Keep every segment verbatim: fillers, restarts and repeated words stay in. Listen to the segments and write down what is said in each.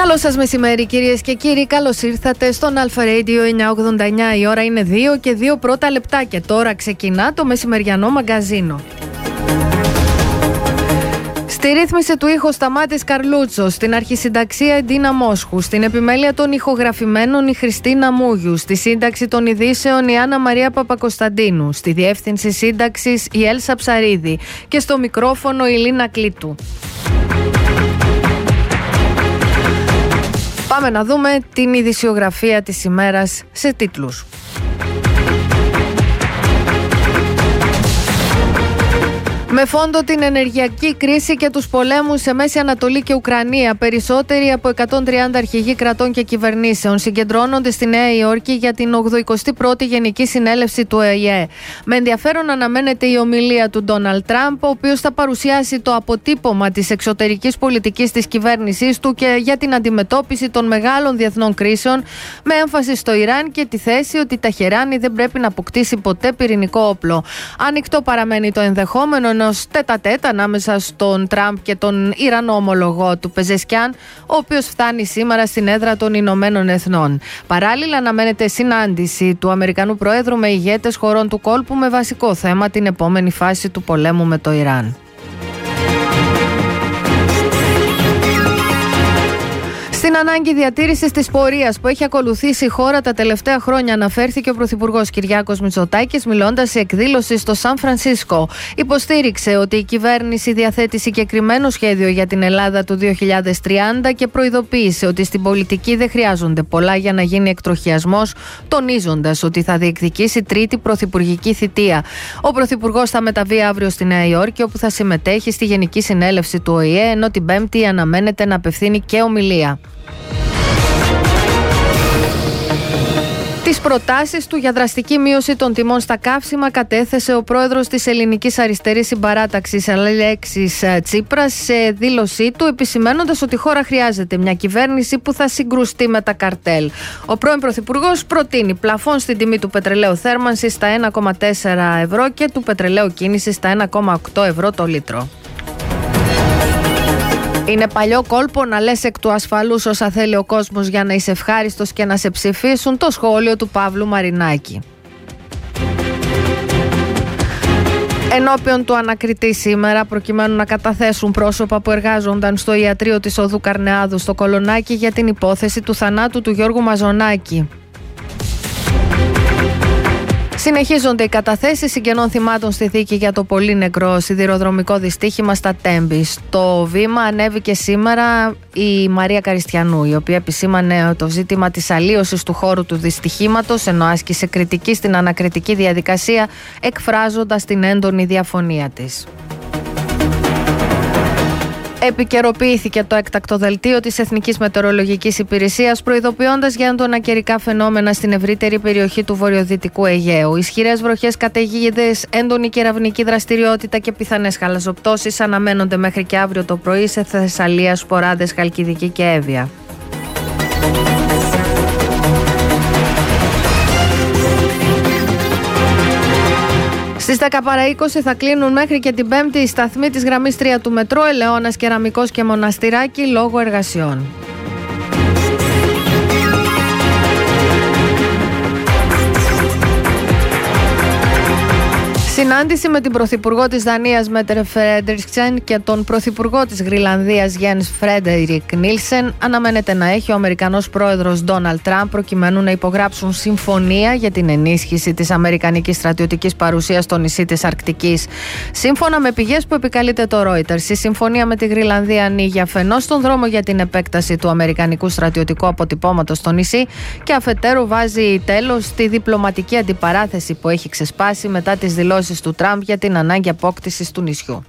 Καλό σας μεσημέρι κυρίες και κύριοι, καλώς ήρθατε στον Αλφα Radio εννιακόσια ογδόντα εννιά. Η ώρα είναι δύο και δύο πρώτα λεπτά και τώρα ξεκινά το μεσημεριανό μαγκαζίνο. Στη ρύθμιση του ήχου Σταμάτης Καρλούτσος, στην αρχισυνταξία η Ντίνα Μόσχου, στην επιμέλεια των ηχογραφημένων η Χριστίνα Μούγιου, στη σύνταξη των ειδήσεων η Άννα Μαρία Παπακοσταντίνου, στη διεύθυνση σύνταξης η Έλσα Ψαρίδη και στο μικρόφωνο η Λίνα Κλήτου. Πάμε να δούμε την ειδησιογραφία της ημέρας σε τίτλους. Με φόντο την ενεργειακή κρίση και τους πολέμους σε Μέση Ανατολή και Ουκρανία, περισσότεροι από εκατόν τριάντα αρχηγοί κρατών και κυβερνήσεων συγκεντρώνονται στη Νέα Υόρκη για την ογδοηκοστή πρώτη Γενική Συνέλευση του Ο Η Ε. Με ενδιαφέρον αναμένεται η ομιλία του Ντόναλντ Τραμπ, ο οποίος θα παρουσιάσει το αποτύπωμα της εξωτερικής πολιτικής της κυβέρνησής του και για την αντιμετώπιση των μεγάλων διεθνών κρίσεων, με έμφαση στο Ιράν και τη θέση ότι η Τεχεράνη δεν πρέπει να αποκτήσει ποτέ πυρηνικό όπλο. Ανοιχτό παραμένει το ενδεχόμενο ενός τέτα-τέτα ανάμεσα στον Τραμπ και τον Ιρανό ομολογό του Πεζεσκιάν, ο οποίος φτάνει σήμερα στην έδρα των Ηνωμένων Εθνών. Παράλληλα, αναμένεται συνάντηση του Αμερικανού Προέδρου με ηγέτες χωρών του κόλπου με βασικό θέμα την επόμενη φάση του πολέμου με το Ιράν. Στην ανάγκη διατήρησης της πορείας που έχει ακολουθήσει η χώρα τα τελευταία χρόνια, αναφέρθηκε ο Πρωθυπουργός Κυριάκος Μητσοτάκης, μιλώντας σε εκδήλωση στο Σαν Φρανσίσκο. Υποστήριξε ότι η κυβέρνηση διαθέτει συγκεκριμένο σχέδιο για την Ελλάδα του δύο χιλιάδες τριάντα και προειδοποίησε ότι στην πολιτική δεν χρειάζονται πολλά για να γίνει εκτροχιασμός, τονίζοντας ότι θα διεκδικήσει τρίτη πρωθυπουργική θητεία. Ο Πρωθυπουργός θα μεταβεί αύριο στη Νέα Υόρκη, όπου θα συμμετέχει στη Γενική Συνέλευση του Ο Η Ε, ενώ την Πέμπτη αναμένεται να απευθύνει και ομιλία. Τις προτάσεις του για δραστική μείωση των τιμών στα καύσιμα κατέθεσε ο πρόεδρος της Ελληνικής Αριστερής Συμπαράταξης Αλέξης Τσίπρας σε δήλωσή του, επισημαίνοντας ότι η χώρα χρειάζεται μια κυβέρνηση που θα συγκρουστεί με τα καρτέλ. Ο πρώην πρωθυπουργός προτείνει πλαφόν στην τιμή του πετρελαίου θέρμανσης στα ένα κόμμα τέσσερα ευρώ και του πετρελαίου κίνησης στα ένα κόμμα οκτώ ευρώ το λίτρο. Είναι παλιό κόλπο να λες εκ του ασφαλούς όσα θέλει ο κόσμος για να είσαι ευχάριστος και να σε ψηφίσουν, το σχόλιο του Παύλου Μαρινάκη. Ενώπιον του ανακριτή σήμερα, προκειμένου να καταθέσουν πρόσωπα που εργάζονταν στο ιατρείο της Οδού Καρνεάδου στο Κολονάκι για την υπόθεση του θανάτου του Γιώργου Μαζονάκη. Συνεχίζονται οι καταθέσεις συγγενών θυμάτων στη δίκη για το πολύ νεκρό σιδηροδρομικό δυστύχημα στα Τέμπη. Στο βήμα ανέβηκε σήμερα η Μαρία Καριστιανού, η οποία επισήμανε το ζήτημα της αλλίωσης του χώρου του δυστυχήματος, ενώ άσκησε κριτική στην ανακριτική διαδικασία, εκφράζοντας την έντονη διαφωνία της. Επικαιροποιήθηκε το έκτακτο δελτίο της Εθνικής Μετεωρολογικής Υπηρεσίας, προειδοποιώντας για έντονα καιρικά φαινόμενα στην ευρύτερη περιοχή του βορειοδυτικού Αιγαίου. Ισχυρές βροχές, καταιγίδες, έντονη κεραυνική δραστηριότητα και πιθανές χαλαζοπτώσεις αναμένονται μέχρι και αύριο το πρωί σε Θεσσαλία, Σποράδες, Χαλκιδική και Εύβοια. Στις δέκα παρά είκοσι θα κλείνουν μέχρι και την Πέμπτη οι σταθμοί της γραμμής τρία του μετρό Ελαιώνας, Κεραμικός και Μοναστηράκι λόγω εργασιών. Συνάντηση με την Πρωθυπουργό της Δανίας Μέτερ Φρέντερικσεν και τον Πρωθυπουργό της Γρυλανδίας Γιένς Φρέντερικ Νίλσεν αναμένεται να έχει ο Αμερικανός Πρόεδρος Ντόναλντ Τραμπ, προκειμένου να υπογράψουν συμφωνία για την ενίσχυση της αμερικανικής στρατιωτικής παρουσίας στο νησί της Αρκτικής. Σύμφωνα με πηγές που επικαλείται το Reuters, η συμφωνία με τη Γρυλανδία ανοίγει αφενός τον δρόμο για την επέκταση του αμερικανικού στρατιωτικού αποτυπώματος στο νησί και αφετέρου βάζει τέλος στη διπλωματική αντιπαράθεση που έχει ξεσπάσει μετά τις δηλώσεις του Τραμπ για την ανάγκη απόκτησης του νησιού.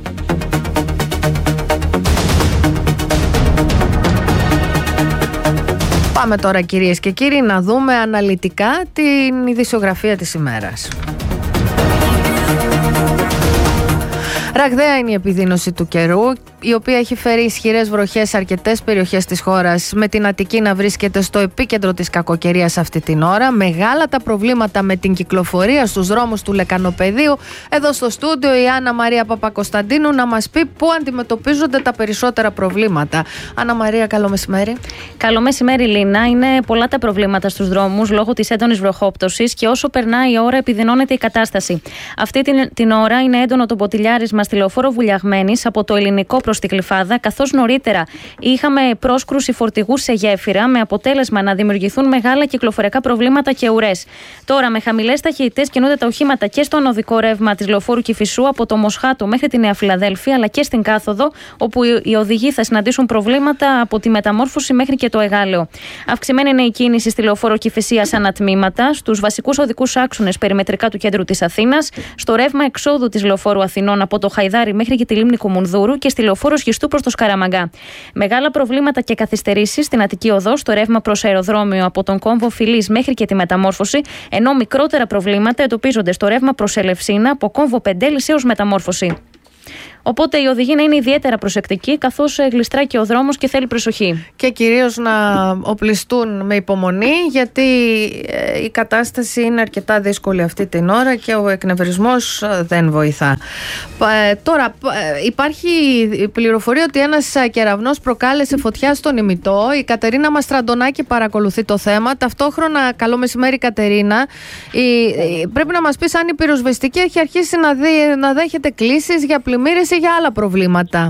Πάμε τώρα κυρίες και κύριοι να δούμε αναλυτικά την ειδησιογραφία της ημέρας. Ραγδαία είναι η επιδείνωση του καιρού, η οποία έχει φέρει ισχυρές βροχές σε αρκετές περιοχές της χώρας, με την Αττική να βρίσκεται στο επίκεντρο της κακοκαιρίας αυτή την ώρα. Μεγάλα τα προβλήματα με την κυκλοφορία στους δρόμους του Λεκανοπεδίου. Εδώ στο στούντιο η Άννα Μαρία Παπακοσταντίνου να μας πει πού αντιμετωπίζονται τα περισσότερα προβλήματα. Άννα Μαρία, καλό μεσημέρι. Καλό μεσημέρι, Λίνα. Είναι πολλά τα προβλήματα στους δρόμους λόγω της έντονης βροχόπτωσης και όσο περνάει η ώρα επιδεινώνεται η κατάσταση. Αυτή την, την ώρα είναι έντονο το ποτηλιάρισμα στη λεωφόρο Βουλιαγμένης από το Ελληνικό προς την Γλυφάδα, καθώς νωρίτερα είχαμε πρόσκρουση φορτηγού σε γέφυρα με αποτέλεσμα να δημιουργηθούν μεγάλα κυκλοφοριακά προβλήματα και ουρές. Τώρα, με χαμηλές ταχύτητες κινούνται τα οχήματα και στον οδικό ρεύμα της λεωφόρου Κηφισού από το Μοσχάτο μέχρι τη Νέα Φιλαδέλφια, αλλά και στην Κάθοδο, όπου οι οδηγοί θα συναντήσουν προβλήματα από τη Μεταμόρφωση μέχρι και το Εγάλεο. Αυξημένη είναι η κίνηση στη λεωφόρο Κηφισίας ανατμήματα, στους βασικούς οδικούς άξονες περιμετρικά του κέντρου της Αθήνας, στο ρεύμα εξόδου της λεωφόρου Αθηνών από το Χαϊδάρι μέχρι και τη λίμνη Κουμουνδούρου και στη λεωφόρο Σχιστού προς το Σκαραμαγκά. Μεγάλα προβλήματα και καθυστερήσεις στην Αττική Οδό, στο ρεύμα προς αεροδρόμιο από τον κόμβο Φιλής μέχρι και τη Μεταμόρφωση, ενώ μικρότερα προβλήματα εντοπίζονται στο ρεύμα προς Ελευσίνα από κόμβο Πεντέλης έως Μεταμόρφωση. Οπότε οι οδηγοί να είναι ιδιαίτερα προσεκτικοί, καθώς γλιστράει και ο δρόμος και θέλει προσοχή. Και κυρίως να οπλιστούν με υπομονή, γιατί η κατάσταση είναι αρκετά δύσκολη αυτή την ώρα και ο εκνευρισμός δεν βοηθά. Τώρα, υπάρχει πληροφορία ότι ένας κεραυνός προκάλεσε φωτιά στον ημιτό. Η Κατερίνα Μαστραντονάκη παρακολουθεί το θέμα. Ταυτόχρονα, καλό μεσημέρι, Κατερίνα. Η, πρέπει να μας πεις αν η πυροσβεστική έχει αρχίσει να, δει, να δέχεται κλήσεις για πλημμύρες για άλλα προβλήματα.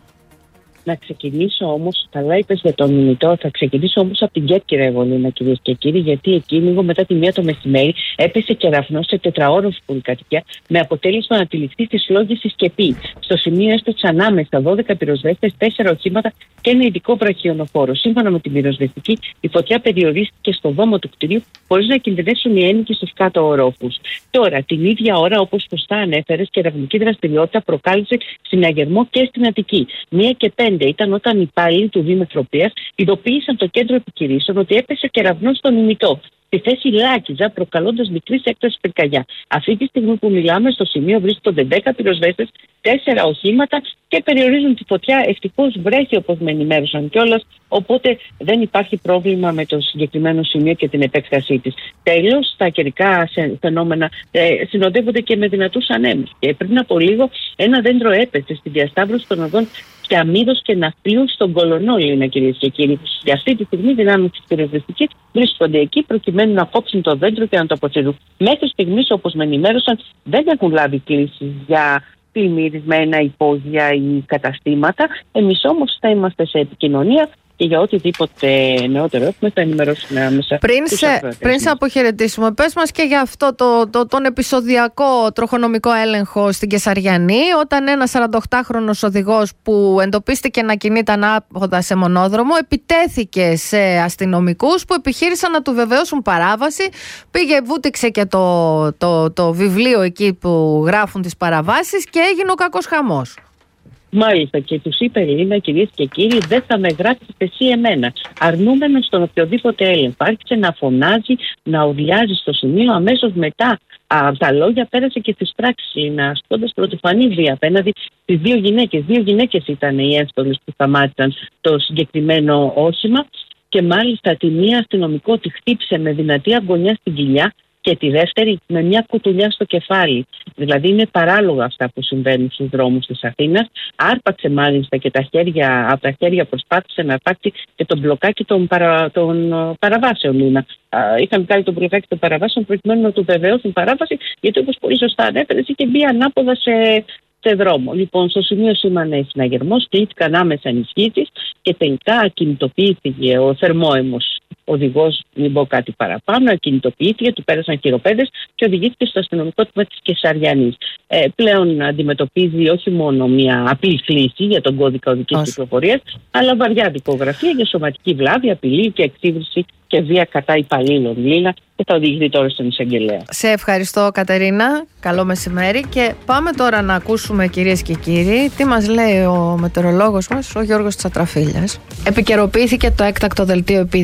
Να ξεκινήσω όμως, καλά είπες για τον ημιτό, θα ξεκινήσω όμως από την Κέρκυρα, εγώ Λίνα, κυρίες και κύριοι, γιατί εκεί λίγο μετά τη μία το μεσημέρι έπεσε κεραυνός σε τετραόροφη πολυκατοικία με αποτέλεσμα να τυλιχθεί τη φλόγη στη σκεπή. Στο σημείο έστωξαν ανάμεσα δώδεκα πυροσβέστες, τέσσερα οχήματα και ένα ειδικό βραχιονοφόρο. Σύμφωνα με την πυροσβεστική, η φωτιά περιορίστηκε στο δόμο του κτηρίου χωρίς να κινδυνεύσουν οι ένοικοι στους κάτω ορόφους. Τώρα, την ίδια ώρα, όπως σωστά ανέφερες, κεραυνική δραστηριότητα προκάλεσε συναγερμό και στην Αττική. μία και πέντε ήταν όταν οι υπάλληλοι του Δήμου Ευτροπίας ειδοποίησαν το κέντρο επικηρύσεων ότι έπεσε κεραυνός στον ημιτό, στη θέση Λάκιζα, προκαλώντας μικρής έκτασης πυρκαγιά. Αυτή τη στιγμή που μιλάμε, στο σημείο βρίσκονται δέκα πυροσβέστες, τέσσερα οχήματα και περιορίζουν τη φωτιά. Ευτυχώς βρέχει, όπως με ενημέρωσαν κιόλας, οπότε δεν υπάρχει πρόβλημα με το συγκεκριμένο σημείο και την επέκτασή της. Τέλος, τα καιρικά φαινόμενα ε, συνοδεύονται και με δυνατούς ανέμους. Και πριν από λίγο, ένα δέντρο έπεσε στη διασταύρωση των οδών και Αμίδος και Ναυπλίου στον Κολονό, Λίνα, κυρίες και κύριοι. Και αυτή τη στιγμή δυνάμεις της πυροσβεστικής βρίσκονται εκεί προκειμένου να κόψουν το δέντρο και να το αποσύρουν. Μέχρι στιγμής, όπως με ενημέρωσαν, δεν έχουν λάβει κλήσεις για πλημμυρισμένα υπόγεια ή καταστήματα. Εμείς όμως θα είμαστε σε επικοινωνία και για οτιδήποτε νεότερο έχουμε θα ενημερώσουμε άμεσα. Πριν σε, πριν σε αποχαιρετήσουμε, πες μας και για αυτό το, το, τον επεισοδιακό τροχονομικό έλεγχο στην Κεσαριανή, όταν ένας σαρανταοκτάχρονος οδηγός που εντοπίστηκε να κινείται ανάποδα σε μονόδρομο επιτέθηκε σε αστυνομικούς που επιχείρησαν να του βεβαιώσουν παράβαση. Πήγε, βούτυξε και το, το, το βιβλίο εκεί που γράφουν τις παραβάσεις και έγινε ο κακός χαμός. Μάλιστα, και τους είπε η Λίνα, κυρίες και κύριοι, δεν θα με γράψετε εσύ εμένα. Αρνούμενος στον οποιοδήποτε έλεγχο. Άρχισε να φωνάζει, να ουρλιάζει στο σημείο. Αμέσως μετά από τα λόγια πέρασε και στις πράξεις, Λίνα, ασκώντας πρωτοφανή βία απέναντι στις δύο γυναίκες. Δύο γυναίκες ήταν οι ένστολες που σταμάτησαν το συγκεκριμένο όχημα. Και μάλιστα τη μία αστυνομικό τη χτύπησε με δυνατή αγωνιά στην κοιλιά και τη δεύτερη με μια κουτουλιά στο κεφάλι. Δηλαδή είναι παράλογα αυτά που συμβαίνουν στους δρόμους της Αθήνας. Άρπαξε μάλιστα και τα χέρια, από τα χέρια προσπάθησε να αρπάξει και τον μπλοκάκι των, παρα, των παραβάσεων, Λίνα. Είχαν κάνει τον μπλοκάκι των παραβάσεων προκειμένου να του βεβαιώσουν παράβαση, γιατί όπως πολύ σωστά ανέφερε, είχε μπει ανάποδα σε, σε δρόμο. Λοιπόν, στο σημείο σήμανε συναγερμός, κλείστηκαν άμεσα ενισχύσεις και τελικά ακινητοποιήθηκε ο θερμόαιμος οδηγός, μην πω κάτι παραπάνω, ακινητοποιήθηκε, του πέρασαν χειροπέδες και οδηγήθηκε στο αστυνομικό τμήμα της Κεσαριανής. Ε, πλέον αντιμετωπίζει όχι μόνο μια απλή κλήση για τον κώδικα οδικής κυκλοφορίας, αλλά βαριά δικογραφία για σωματική βλάβη, απειλή και εξύβριση και βία κατά υπαλλήλων, Λίνα, και θα οδηγηθεί τώρα στον εισαγγελέα. Σε ευχαριστώ, Κατερίνα. Καλό μεσημέρι. Και πάμε τώρα να ακούσουμε, κυρίες και κύριοι, τι μας λέει ο μετεωρολόγος μας, ο Γιώργος Τσατραφίλιας. Επικαιροποιήθηκε το έκτακτο δελτίο επιδείνωσης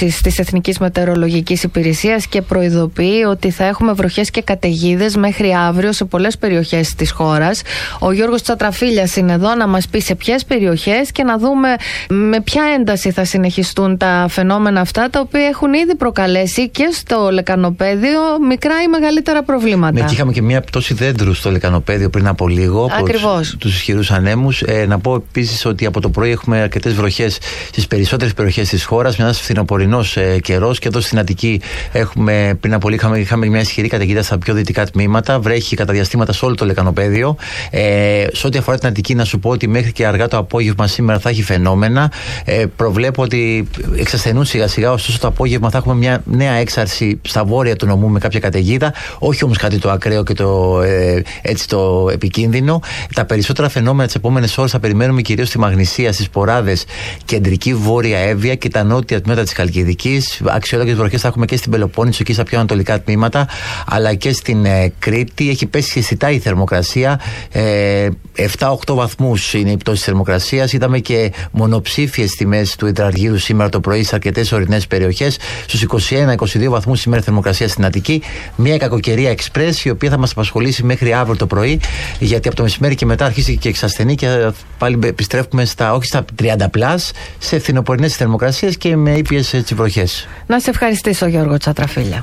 δηλώσεις της Εθνικής Μετεωρολογικής Υπηρεσίας και προειδοποιεί ότι θα έχουμε βροχές και καταιγίδες μέχρι αύριο σε πολλές περιοχές της χώρας. Ο Γιώργος Τσατραφίλιας είναι εδώ να μας πει σε ποιες περιοχές και να δούμε με ποια ένταση θα συνεχιστούν τα φαινόμενα αυτά, τα οποία έχουν ήδη προκαλέσει και στο λεκανοπέδιο μικρά ή μεγαλύτερα προβλήματα. Ναι, και είχαμε και μια πτώση δέντρου στο λεκανοπέδιο πριν από λίγο. Ακριβώς. Τους ισχυρούς ανέμους. Ε, να πω επίσης ότι από το πρωί έχουμε αρκετές βροχές στις περισσότερες περιοχές της χώρας. Μιας φθινοπορεινός ε, καιρός, και εδώ στην Αττική έχουμε, πριν από λίγο είχαμε, είχαμε μια ισχυρή καταιγίδα στα πιο δυτικά τμήματα. Βρέχει κατά διαστήματα σε όλο το λεκανοπέδιο. Ε, σε ό,τι αφορά την Αττική, να σου πω ότι μέχρι και αργά το απόγευμα σήμερα θα έχει φαινόμενα. Ε, προβλέπω ότι εξασθενούν σιγά σιγά, ωστόσο το απόγευμα θα έχουμε μια νέα έξαρση στα βόρεια του νομού με κάποια καταιγίδα. Όχι όμως κάτι το ακραίο και το, ε, έτσι το επικίνδυνο. Τα περισσότερα φαινόμενα τις επόμενες ώρες θα περιμένουμε κυρίως στη Μαγνησία, στις Ποράδες, κεντρική βόρεια Εύβοια και τα νότια τμήματα της Χαλκιδικής. Αξιόλογες βροχές θα έχουμε και στην Πελοπόννησο και στα πιο ανατολικά τμήματα, αλλά και στην ε, Κρήτη. Έχει πέσει αισθητά η θερμοκρασία. Ε, επτά με οκτώ βαθμούς είναι η πτώση της θερμοκρασίας. Είδαμε και μονοψήφιες τιμές του υδραργύρου σήμερα το πρωί σε αρκετές ορεινές περιοχές. Στους είκοσι ένα με είκοσι δύο βαθμούς σήμερα θερμοκρασία στην Αττική. Μια κακοκαιρία εξπρές, η οποία θα μας απασχολήσει μέχρι αύριο το πρωί, γιατί από το μεσημέρι και μετά αρχίσει και εξασθενεί και πάλι επιστρέφουμε στα, όχι στα τριάντα πλάς, σε φθινοπορεινές θερμοκρασίες και με ήπιες βροχές. Να σε ευχαριστήσω, Γιώργο Τσατραφίλια.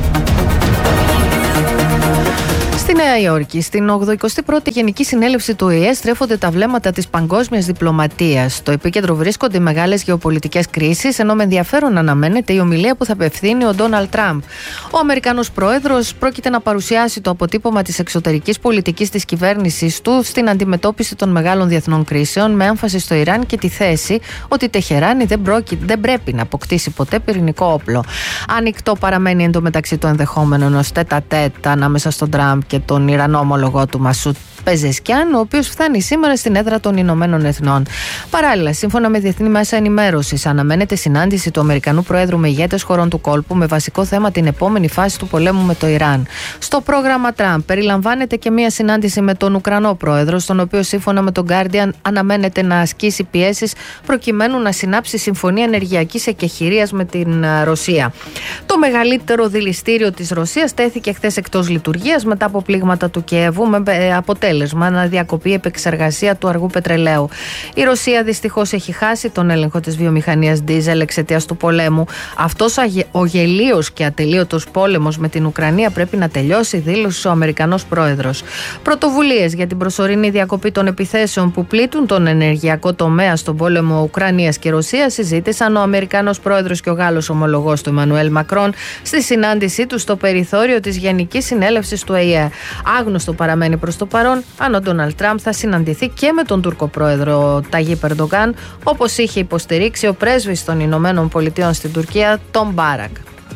Στη Νέα Υόρκη, στην ογδοηκοστή πρώτη Γενική Συνέλευση του Ο Η Ε, στρέφονται τα βλέμματα της παγκόσμιας διπλωματίας. Στο επίκεντρο βρίσκονται οι μεγάλες γεωπολιτικές κρίσεις, ενώ με ενδιαφέρον αναμένεται η ομιλία που θα απευθύνει ο Ντόναλντ Τραμπ. Ο Αμερικανός πρόεδρος πρόκειται να παρουσιάσει το αποτύπωμα της εξωτερικής πολιτικής της κυβέρνησης του στην αντιμετώπιση των μεγάλων διεθνών κρίσεων, με έμφαση στο Ιράν και τη θέση ότι η Τεχεράνη δεν, πρόκει, δεν πρέπει να αποκτήσει ποτέ πυρηνικό όπλο. Ανοιχτό παραμένει εντωμεταξύ το ενδεχόμενο ενός τέτα-τέτ ανάμεσα στον Τραμπ και τον Ιρανό ομολογό του Μασούτ Πεζεσκιάν, ο οποίος φτάνει σήμερα στην έδρα των Ηνωμένων Εθνών. Παράλληλα, σύμφωνα με διεθνή μέσα ενημέρωσης, αναμένεται συνάντηση του Αμερικανού Προέδρου με ηγέτες χωρών του κόλπου με βασικό θέμα την επόμενη φάση του πολέμου με το Ιράν. Στο πρόγραμμα Τραμπ περιλαμβάνεται και μια συνάντηση με τον Ουκρανό Πρόεδρο, στον οποίο σύμφωνα με τον Guardian αναμένεται να ασκήσει πιέσεις προκειμένου να συνάψει συμφωνία ενεργειακής εκεχηρίας με την Ρωσία. Το μεγαλύτερο δηληστήριο της Ρωσίας τέθηκε χθες εκτός λειτουργίας μετά από πλήγματα του Κιέβου, με αποτέλεσμα να διακοπεί η επεξεργασία του αργού πετρελαίου. Η Ρωσία δυστυχώς έχει χάσει τον έλεγχο της βιομηχανίας ντίζελ εξαιτίας του πολέμου. Αυτός ο γελίος και ατελείωτος πόλεμος με την Ουκρανία πρέπει να τελειώσει, δήλωσε ο Αμερικανός πρόεδρος. Πρωτοβουλίες για την προσωρινή διακοπή των επιθέσεων που πλήττουν τον ενεργειακό τομέα στον πόλεμο Ουκρανίας και Ρωσίας συζήτησαν ο Αμερικανός πρόεδρος και ο Γάλλος ομολογός του Εμμανουέλ Μακρόν στη συνάντησή του στο περιθώριο της Γενικής Συνέλευσης του Ο Η Ε. Άγνωστο παραμένει προς το παρόν αν ο Ντόναλντ Τραμπ θα συναντηθεί και με τον Τούρκο πρόεδρο Ταγίπ Ερντογκάν, όπως είχε υποστηρίξει ο πρέσβης των Ηνωμένων Πολιτειών στην Τουρκία, Τον Μπάρακ.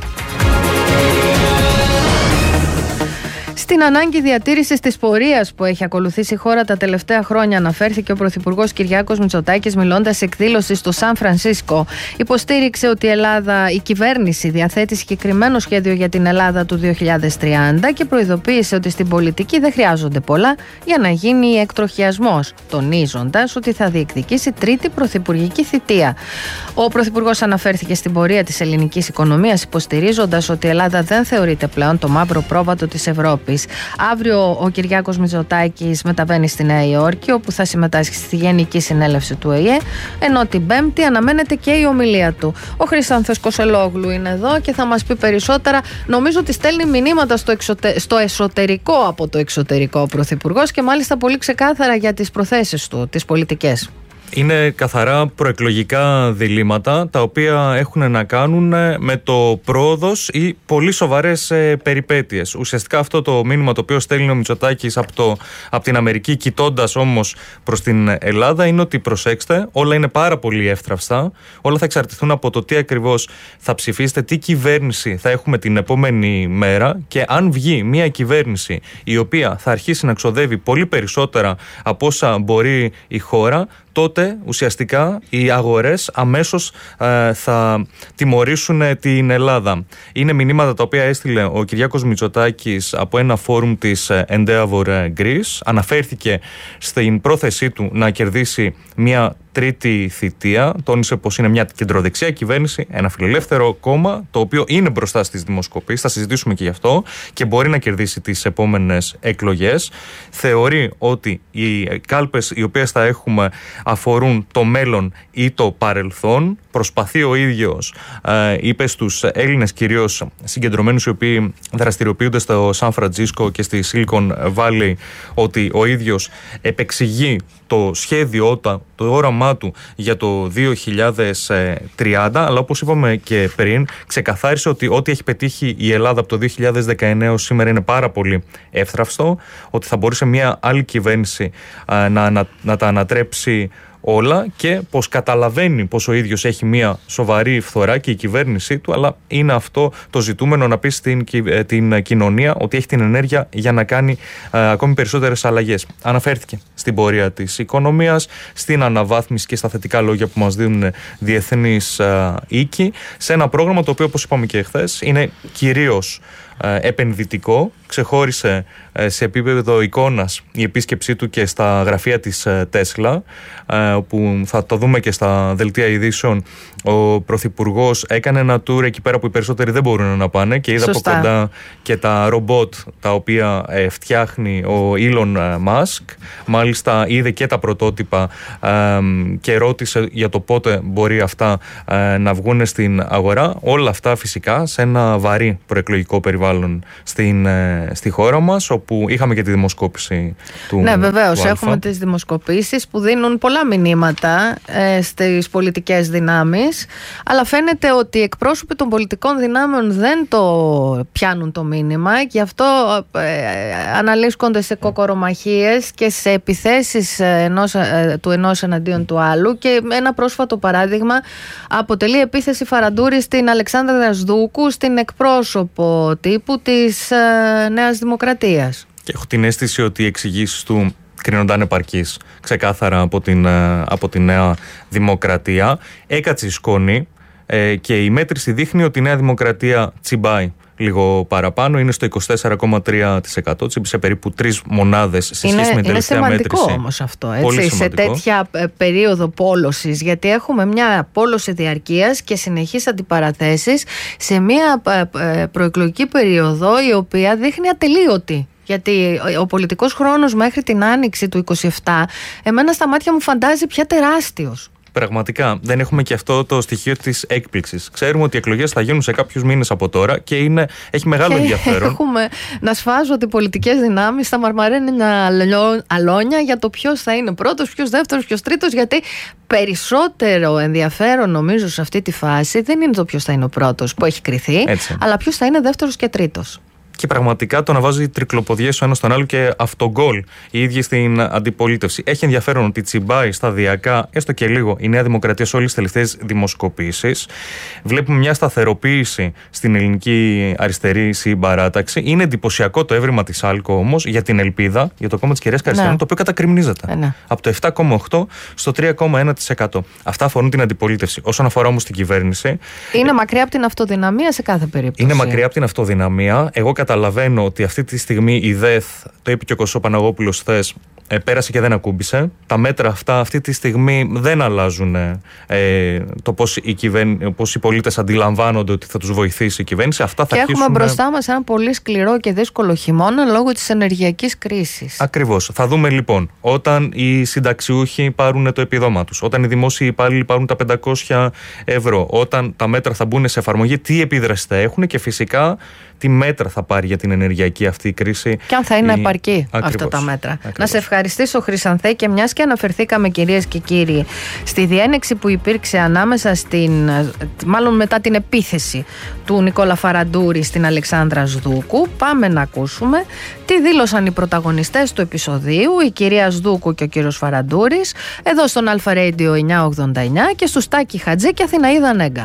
Στην ανάγκη διατήρησης της πορείας που έχει ακολουθήσει η χώρα τα τελευταία χρόνια, αναφέρθηκε ο Πρωθυπουργός Κυριάκος Μητσοτάκης μιλώντας σε εκδήλωση στο Σαν Φρανσίσκο. Υποστήριξε ότι η Ελλάδα, η κυβέρνηση διαθέτει συγκεκριμένο σχέδιο για την Ελλάδα του δύο χιλιάδες τριάντα και προειδοποίησε ότι στην πολιτική δεν χρειάζονται πολλά για να γίνει εκτροχιασμός, τονίζοντας ότι θα διεκδικήσει τρίτη πρωθυπουργική θητεία. Ο Πρωθυπουργός αναφέρθηκε στην πορεία της ελληνικής οικονομίας, υποστηρίζοντας ότι η Ελλάδα δεν θεωρείται πλέον το μαύρο πρόβατο της Ευρώπης. Αύριο ο Κυριάκος Μητσοτάκης μεταβαίνει στη Νέα Υόρκη, όπου θα συμμετάσχει στη Γενική Συνέλευση του Ο Η Ε, ενώ την Πέμπτη αναμένεται και η ομιλία του. Ο Χρήστανθος Κοσελόγλου είναι εδώ και θα μας πει περισσότερα. Νομίζω ότι στέλνει μηνύματα στο, εξωτε... στο εσωτερικό από το εξωτερικό ο Πρωθυπουργός και μάλιστα πολύ ξεκάθαρα για τις προθέσεις του, τις πολιτικές. Είναι καθαρά προεκλογικά διλήμματα, τα οποία έχουν να κάνουν με το πρόοδος ή πολύ σοβαρές περιπέτειες. Ουσιαστικά αυτό το μήνυμα το οποίο στέλνει ο Μητσοτάκης από, το, από την Αμερική, κοιτώντας όμως προς την Ελλάδα, είναι ότι προσέξτε, όλα είναι πάρα πολύ εύθραυστα, όλα θα εξαρτηθούν από το τι ακριβώς θα ψηφίσετε, τι κυβέρνηση θα έχουμε την επόμενη μέρα, και αν βγει μια κυβέρνηση η οποία θα αρχίσει να ξοδεύει πολύ περισσότερα από όσα μπορεί η χώρα, τότε ουσιαστικά οι αγορές αμέσως ε, θα τιμωρήσουν την Ελλάδα. Είναι μηνύματα τα οποία έστειλε ο Κυριάκος Μητσοτάκης από ένα φόρουμ της Endeavour Greece. Αναφέρθηκε στην πρόθεσή του να κερδίσει μια τρίτη θητεία. Τόνισε πως είναι μια κεντροδεξιά κυβέρνηση, ένα φιλελεύθερο κόμμα, το οποίο είναι μπροστά στις δημοσκοπήσεις. Θα συζητήσουμε και γι' αυτό και μπορεί να κερδίσει τις επόμενες εκλογές. Θεωρεί ότι οι κάλπες οι οποίες θα έχουμε αφορούν το μέλλον ή το παρελθόν. Προσπαθεί ο ίδιος, ε, είπε στους Έλληνες κυρίως συγκεντρωμένους οι οποίοι δραστηριοποιούνται στο Σαν Φραντζίσκο και στη Silicon Valley, ότι ο ίδιος επεξηγεί το σχέδιο, το όραμά του για το δύο χιλιάδες τριάντα, αλλά όπως είπαμε και πριν, ξεκαθάρισε ότι ό,τι έχει πετύχει η Ελλάδα από το δύο χιλιάδες δεκαεννέα ως σήμερα είναι πάρα πολύ εύθραυστο, ότι θα μπορούσε μια άλλη κυβέρνηση ε, να, να, να τα ανατρέψει όλα και πως καταλαβαίνει πως ο ίδιος έχει μια σοβαρή φθορά και η κυβέρνησή του, αλλά είναι αυτό το ζητούμενο, να πει στην την κοινωνία ότι έχει την ενέργεια για να κάνει ε, ακόμη περισσότερες αλλαγές. Αναφέρθηκε στην πορεία της οικονομίας, στην αναβάθμιση και στα θετικά λόγια που μας δίνουν διεθνείς ε, οίκοι, σε ένα πρόγραμμα το οποίο, όπως είπαμε και χθες, είναι κυρίως ε, επενδυτικό. Ξεχώρισε ε, σε επίπεδο εικόνας η επίσκεψή του και στα γραφεία της ε, Τέσλα, ε, όπου θα το δούμε και στα δελτία ειδήσεων. Ο Πρωθυπουργός έκανε ένα tour εκεί πέρα που οι περισσότεροι δεν μπορούν να πάνε και είδα Σωστά. από κοντά και τα ρομπότ τα οποία ε, φτιάχνει ο Elon Musk. Μάλιστα είδε και τα πρωτότυπα ε, και ρώτησε για το πότε μπορεί αυτά ε, να βγουν στην αγορά. Όλα αυτά φυσικά σε ένα βαρύ προεκλογικό περιβάλλον στην, ε, στη χώρα μας, όπου είχαμε και τη δημοσκόπηση του Ναι, βεβαίως, του έχουμε τις δημοσκοπήσεις που δίνουν πολλά μηνύματα ε, στις πολιτικές δυνάμεις, αλλά φαίνεται ότι οι εκπρόσωποι των πολιτικών δυνάμεων δεν το πιάνουν το μήνυμα, γι' αυτό ε, αναλύσκονται σε κοκορομαχίες και σε επιθέσεις ενός, ε, του ενός εναντίον του άλλου. Και ένα πρόσφατο παράδειγμα αποτελεί επίθεση Φαραντούρη στην Αλεξάνδρα Δρασδούκου, στην εκπρόσωπο τύπου της ε, Νέας Δημοκρατίας. Και έχω την αίσθηση ότι οι εξηγήσεις του κρίνονται ανεπαρκείς ξεκάθαρα από την, από τη Νέα Δημοκρατία. Έκατσε η σκόνη ε, και η μέτρηση δείχνει ότι η Νέα Δημοκρατία τσιμπάει λίγο παραπάνω, είναι στο είκοσι τέσσερα κόμμα τρία τοις εκατό, τσίμπησε περίπου τρεις μονάδες σε σχέση με την τελευταία μέτρηση. Είναι σημαντικό όμως αυτό, έτσι, σε τέτοια περίοδο πόλωσης, γιατί έχουμε μια πόλωση διαρκείας και συνεχείς αντιπαραθέσεις σε μια προεκλογική περίοδο η οποία δείχνει ατελείωτη. Γιατί ο πολιτικός χρόνος μέχρι την άνοιξη του είκοσι επτά εμένα στα μάτια μου φαντάζει πια τεράστιος. Πραγματικά δεν έχουμε και αυτό το στοιχείο της έκπληξης. Ξέρουμε ότι οι εκλογές θα γίνουν σε κάποιους μήνες από τώρα και είναι, έχει μεγάλο και ενδιαφέρον. Έχουμε να σφάζονται οι πολιτικές δυνάμεις στα μαρμαρένια αλόνια για το ποιος θα είναι πρώτος, ποιος δεύτερος, ποιος τρίτος. Γιατί περισσότερο ενδιαφέρον νομίζω σε αυτή τη φάση δεν είναι το ποιος θα είναι ο πρώτος που έχει κριθεί, έτσι, αλλά ποιος θα είναι δεύτερος και τρίτος. Και πραγματικά το να βάζει τρικλοποδιές ο ένας στον άλλο και αυτογκόλ η ίδια στην αντιπολίτευση. Έχει ενδιαφέρον ότι τσιμπάει σταδιακά, έστω και λίγο, η Νέα Δημοκρατία σε όλες τις τελευταίες δημοσκοπήσεις. Βλέπουμε μια σταθεροποίηση στην ελληνική αριστερή συμπαράταξη. Είναι εντυπωσιακό το έβριμα της άλκο όμως για την ελπίδα, για το κόμμα της κυρίας Καριστιανού, ναι, το οποίο κατακριμνίζεται. Ναι. Από το επτά κόμμα οκτώ στο τρία κόμμα ένα τοις εκατό. Αυτά αφορούν την αντιπολίτευση. Όσον αφορά όμως την κυβέρνηση. Είναι μακριά από την αυτοδυναμία σε κάθε περίπτωση. Είναι μακριά από την αυτοδυναμία. Εγώ καταλαβαίνω ότι αυτή τη στιγμή η ΔΕΘ, το είπε και ο Κωστός Παναγόπουλος χθες, ε, πέρασε και δεν ακούμπησε. Τα μέτρα αυτά αυτή τη στιγμή δεν αλλάζουν ε, το πώς οι, κυβέρν... πώς οι πολίτες αντιλαμβάνονται ότι θα τους βοηθήσει η κυβέρνηση. Αυτά θα και αρχίσουν... έχουμε μπροστά μας ένα πολύ σκληρό και δύσκολο χειμώνα λόγω της ενεργειακής κρίσης. Ακριβώς. Θα δούμε λοιπόν όταν οι συνταξιούχοι πάρουν το επιδόμα τους, όταν οι δημόσιοι υπάλληλοι πάρουν τα πεντακόσια ευρώ, όταν τα μέτρα θα μπουν σε εφαρμογή, τι επίδραση θα έχουν και φυσικά τι μέτρα θα πάρει για την ενεργειακή αυτή κρίση. Και αν θα είναι η... επαρκή Ακριβώς. αυτά τα μέτρα. Ακριβώς. Να σε ευχαριστήσω, Χρυσανθέ, και μιας και αναφερθήκαμε, κυρίες και κύριοι, στη διένεξη που υπήρξε ανάμεσα στην, μάλλον μετά την επίθεση του Νικόλα Φαραντούρη στην Αλεξάνδρα Σδούκου, πάμε να ακούσουμε τι δήλωσαν οι πρωταγωνιστές του επεισοδίου, η κυρία Σδούκου και ο κύριος Φαραντούρης, εδώ στον Αλφα Radio εννιακόσια ογδόντα εννιά και στους Τάκη Χατζή και Αθηναίδα Νέγκα.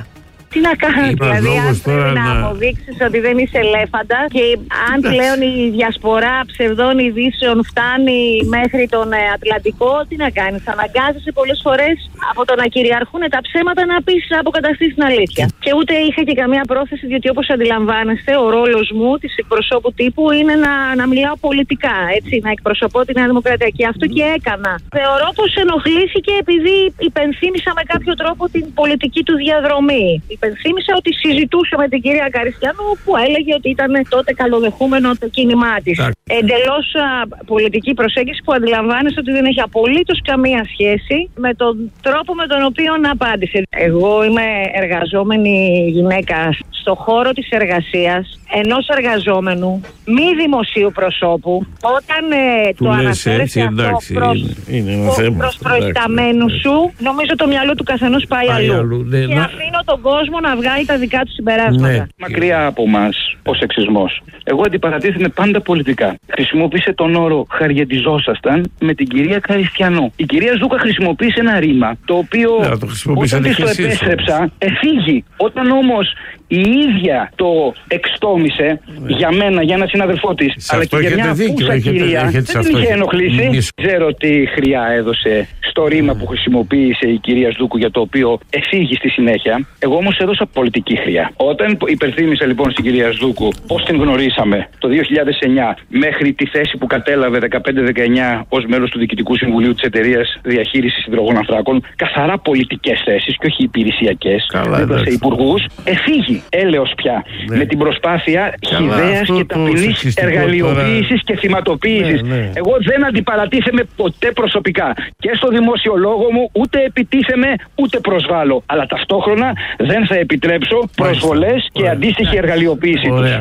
Τι να κάνω, δηλαδή, αν πρέπει να να... αποδείξεις ότι δεν είσαι ελέφαντα και αν πλέον η διασπορά ψευδών ειδήσεων φτάνει μέχρι τον ε, Ατλαντικό, τι να κάνεις, αναγκάζεσαι πολλές φορές από το να κυριαρχούν τα ψέματα να πεις, να αποκαταστήσεις την αλήθεια. Και ούτε είχα και καμία πρόθεση, διότι όπως αντιλαμβάνεστε, ο ρόλος μου της εκπροσώπου τύπου είναι να, να μιλάω πολιτικά, έτσι, να εκπροσωπώ τη Νέα Δημοκρατία. Και αυτό και έκανα. Θεωρώ πως ενοχλήθηκε επειδή υπενθύμησα με κάποιο τρόπο την πολιτική του διαδρομή. Υπενθύμησα ότι συζητούσε με την κυρία Καριστιανού, που έλεγε ότι ήταν τότε καλοδεχούμενο το κίνημά της. Εντελώς πολιτική προσέγγιση που αντιλαμβάνεσαι ότι δεν έχει απολύτως καμία σχέση με τον τρόπο με τον οποίο απάντησε. Εγώ είμαι εργαζόμενη γυναίκα στο χώρο της εργασίας ενός εργαζόμενου μη δημοσίου προσώπου. Όταν ε, το αναφέρεσαι αυτό εντάξει, προς, είναι, είναι θέμα, προς προϊσταμένου σου, νομίζω το μυαλό του καθενός πάει, πάει αλλού. αλλού. Ναι, και να... αφήνω τον κόσμο να βγάλει τα δικά του συμπεράσματα. Ναι. Μακριά από μας ο σεξισμός. Εγώ αντιπαρατήθημε πάντα πολιτικά. Χρησιμοποίησε τον όρο «χαριετιζόσασταν» με την κυρία Καριστιανού. Η κυρία Ζούκα χρησιμοποίησε ένα ρήμα το οποίο ναι, το όταν της το επέστρεψα εφήγη. Όταν όμως η ίδια το εξτόμησε ναι. για μένα, για ένα συναδελφό της, σε αλλά και για μια πούσα κυρία, δεν την είχε ενοχλήσει. Μη... Ξέρω τι χρειά έδωσε στο ρήμα mm. που χρησιμοποίησε η κυρία Ζούκου, για το οποίο εφήγη στη συνέχεια. Εγώ όμως έδωσα πολιτική χρειά. Όταν υπερθύμησα λοιπόν στην κυρία Ζούκου πώς την γνωρίσαμε το δύο χιλιάδες εννιά μέχρι τη θέση που κατέλαβε δεκαπέντε δεκαεννιά ως μέλος του Διοικητικού Συμβουλίου της Εταιρείας Διαχείρισης Υδρογονανθράκων, καθαρά πολιτικές θέσεις και όχι υπηρεσιακές, δίπλα σε υπουργούς, εφήγη έλεος πια ναι. με την προσπάθεια χυδαίας και ταπεινής εργαλειοποίησης και θυματοποίησης. Ναι, ναι. Εγώ δεν αντιπαρατήθεμαι ποτέ προσωπικά και στο δημόσιο λόγο μου, ούτε επιτίθεμαι ούτε προσβάλλω. Αλλά ταυτόχρονα δεν θα επιτρέψω προσβολές και Ωραία. αντίστοιχη εργαλειοποίηση τους.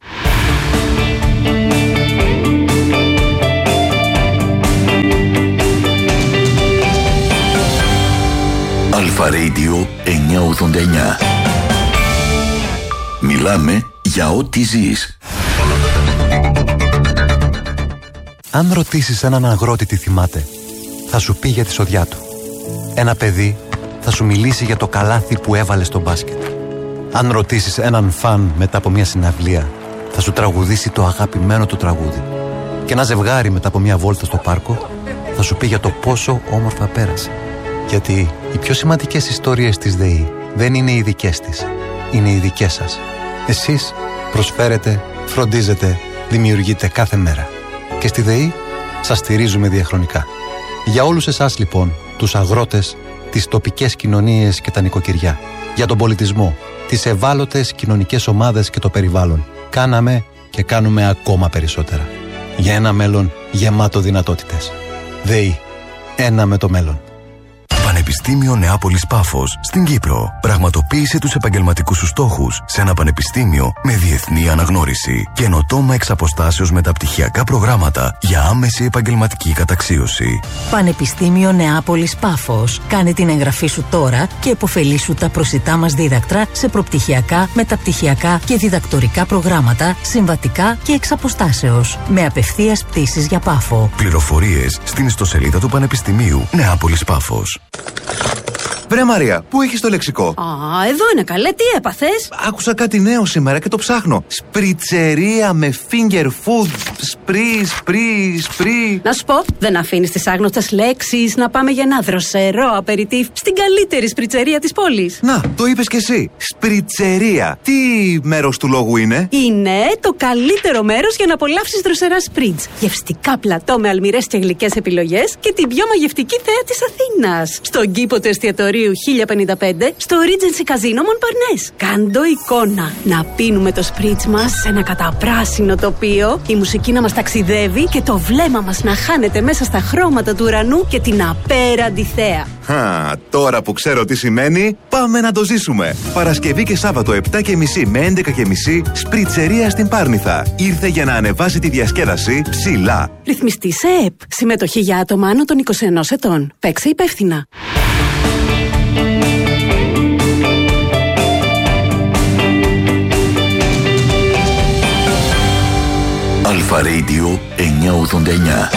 Αλφα Radio εννιακόσια ογδόντα εννιά. Μιλάμε για ό,τι ζεις. Αν ρωτήσεις έναν αγρότη τι θυμάται, θα σου πει για τη σοδιά του. Ένα παιδί θα σου μιλήσει για το καλάθι που έβαλε στο μπάσκετ. Αν ρωτήσεις έναν φαν μετά από μια συναυλία, θα σου τραγουδήσει το αγαπημένο του τραγούδι. Και ένα ζευγάρι μετά από μια βόλτα στο πάρκο θα σου πει για το πόσο όμορφα πέρασε. Γιατί οι πιο σημαντικές ιστορίες της ΔΕΗ δεν είναι οι δικές της, είναι οι δικές σας. Εσείς προσφέρετε, φροντίζετε, δημιουργείτε κάθε μέρα. Και στη ΔΕΗ σας στηρίζουμε διαχρονικά. Για όλους εσάς λοιπόν, τους αγρότες, τις τοπικές κοινωνίες και τα νοικοκυριά, για τον πολιτισμό, τις ευάλωτες κοινωνικές ομάδες και το περιβάλλον, κάναμε και κάνουμε ακόμα περισσότερα. Για ένα μέλλον γεμάτο δυνατότητες. ΔΕΗ. Ένα με το μέλλον. Πανεπιστήμιο Νεάπολης Πάφος στην Κύπρο. Πραγματοποίησε τους επαγγελματικούς σου στόχους σε ένα πανεπιστήμιο με διεθνή αναγνώριση. Καινοτόμα εξ αποστάσεως μεταπτυχιακά προγράμματα για άμεση επαγγελματική καταξίωση. Πανεπιστήμιο Νεάπολης Πάφος. Κάνε την εγγραφή σου τώρα και επωφελήσου τα προσιτά μας δίδακτρα σε προπτυχιακά, μεταπτυχιακά και διδακτορικά προγράμματα, συμβατικά και εξ αποστάσεως. Με απευθείας πτήσεις για Πάφο. Πληροφορίες στην ιστοσελίδα του Πανεπιστημίου Νεάπολης Πάφος. Βρε Μαρία, πού έχεις το λεξικό? Α, εδώ είναι καλέ, τι έπαθες? Άκουσα κάτι νέο σήμερα και το ψάχνω. Σπριτσερία με finger food. Σπρι, σπρι, σπρι. Να σου πω, δεν αφήνεις τις άγνωστες λέξεις να πάμε για ένα δροσερό απεριτίφ στην καλύτερη σπριτσερία της πόλης. Να, το είπες κι εσύ. Σπριτσερία. Τι μέρος του λόγου είναι? Είναι το καλύτερο μέρος για να απολαύσεις δροσερά σπριτς. Γευστικά πλατό με αλμυρές και γλυκές επιλογές και την πιο μαγευτική θέα της Αθήνας. Στον κήπο του εστιατορίου χίλια πενήντα πέντε στο Regency Casino Montparnasse. Κάντο εικόνα. Να πίνουμε το σπρίτς μας σε ένα καταπράσινο τοπίο, η μουσική να μας ταξιδεύει και το βλέμμα μας να χάνεται μέσα στα χρώματα του ουρανού και την απέραντη θέα. Χα, τώρα που ξέρω τι σημαίνει, πάμε να το ζήσουμε. Παρασκευή και Σάββατο επτά και μισή με έντεκα και μισή, σπριτσερία στην Πάρνηθα. Ήρθε για να ανεβάσει τη διασκέδαση ψηλά. Ρυθμιστή σε ΕΕΠ. Συμμετοχή για άτομα άνω των είκοσι ενός ετών. Παίξε υπεύθυνα. Αλφα Radio εννιακόσια ογδόντα εννιά.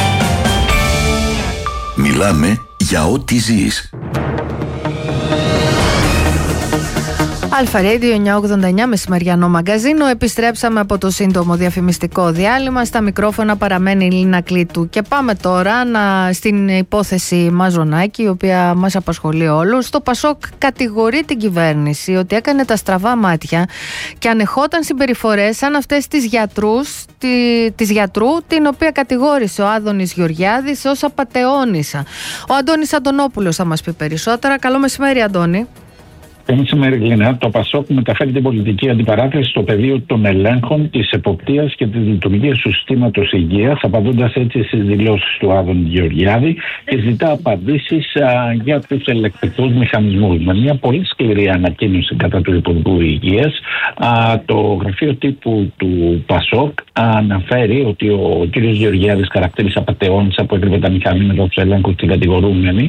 Μιλάμε για ό,τι ζεις. Αλφα Radio εννιακόσια ογδόντα εννιά μεσημεριανό μαγκαζίνο. Επιστρέψαμε από το σύντομο διαφημιστικό διάλειμμα. Στα μικρόφωνα παραμένει η Λίνα Κλήτου. Και πάμε τώρα να, στην υπόθεση Μαζονάκη, η οποία μας απασχολεί όλους. Το Πασόκ κατηγορεί την κυβέρνηση ότι έκανε τα στραβά μάτια και ανεχόταν συμπεριφορές σαν αυτές της, γιατρούς, τη, της γιατρού, την οποία κατηγόρησε ο Άδωνης Γεωργιάδης ως απατεώνισσα. Ο Αντώνης Αντωνόπουλος θα μας πει περισσότερα. Καλό μεσημέρι, Αντώνη. Μεσημέρι, Λίνα. Το Πασόκ μεταφέρει την πολιτική αντιπαράθεση στο πεδίο των ελέγχων, της εποπτείας και της λειτουργίας του συστήματος υγείας, απαντώντας έτσι στις δηλώσεις του Άδωνη Γεωργιάδη και ζητά απαντήσεις α, για τους ελεκτικούς μηχανισμούς. Με μια πολύ σκληρή ανακοίνωση κατά του Υπουργού Υγείας, α, το γραφείο τύπου του Πασόκ αναφέρει ότι ο κ. Γεωργιάδης χαρακτήρισε απατεώνισσα που έκρυβε τα μηχανήματα του ελέγχου στην κατηγορούμενη,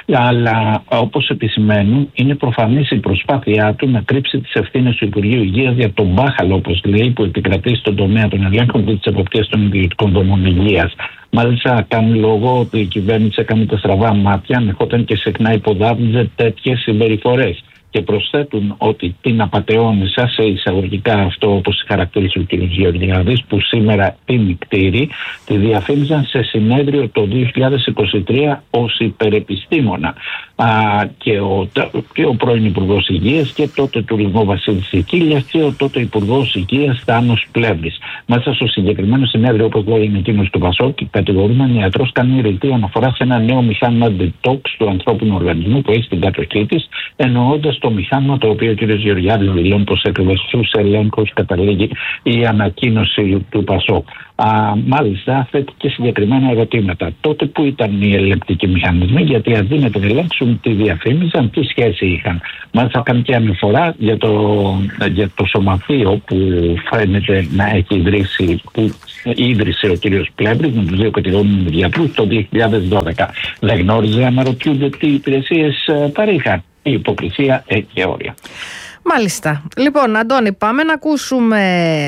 αλλά όπως επισημαίνουν, είναι προφανής η προσπάθειά του να κρύψει τις ευθύνες του Υπουργείου Υγείας για τον μπάχαλο, όπως λέει, που επικρατεί στον τομέα των ελέγχων και της εποπτείας των ιδιωτικών δομών υγείας. Μάλιστα, κάνει λόγο ότι η κυβέρνηση έκανε τα στραβά μάτια, ανεχόταν και συχνά υποδάβλιζε τέτοιες συμπεριφορές. Και προσθέτουν ότι την απατεώνισσα, σε εισαγωγικά αυτό όπως χαρακτήρισε ο κ. Γεωργιάδης, που σήμερα την κτήρη, τη διαφήμιζαν σε συνέδριο το δύο χιλιάδες είκοσι τρία ως υπερεπιστήμονα. Α, και, ο, και ο πρώην Υπουργός Υγείας και τότε Τουρισμού Βασίλης Σικίλιας και ο τότε Υπουργός Υγείας Θάνος Πλεύρης. Μέσα στο συγκεκριμένο συνέδριο, όπως λέει είναι εκείνος του Πασόκ, κατηγορούμενη ιατρός κάνει ρητή αναφορά σε ένα νέο μηχάνημα detox του ανθρώπινου οργανισμού που έχει στην κατοχή της, εννοώντας το μηχάνημα το οποίο ο κ. Γεωργιάδης δηλώνει πως έκρυβε στους ελέγχους, καταλήγει η ανακοίνωση του Πασόκ. Α, μάλιστα, θέτει και συγκεκριμένα ερωτήματα. Τότε που ήταν οι ελεγκτικοί μηχανισμοί, γιατί αντί να την ελέγξουν, τη διαφήμιζαν, τι σχέση είχαν. Μάλιστα, κάνει και αναφορά για το, για το σωματείο που φαίνεται να έχει ιδρύσει, που ίδρυσε ο κ. Πλεύρης με τους δύο κατηγορούμενους γιατρούς το δύο χιλιάδες δώδεκα. Δεν γνώριζε, αναρωτιούνται τι υπηρεσίες παρήχαν. Η υποκρισία έχει όρια. Μάλιστα. Λοιπόν, Αντώνη, πάμε να ακούσουμε